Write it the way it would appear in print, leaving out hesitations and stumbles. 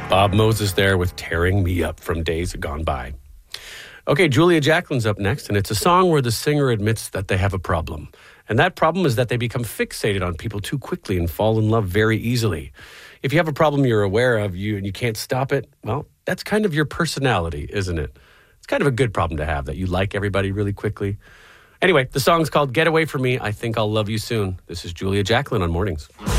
Bob Moses there with Tearing Me Up from Days Gone By. Okay, Julia Jacqueline's up next, and it's a song where the singer admits that they have a problem. And that problem is that they become fixated on people too quickly and fall in love very easily. If you have a problem you're aware of and you can't stop it, well, that's kind of your personality, isn't it? It's kind of a good problem to have, that you like everybody really quickly. Anyway, the song's called Get Away From Me, I Think I'll Love You Soon. This is Julia Jacqueline on Mornings.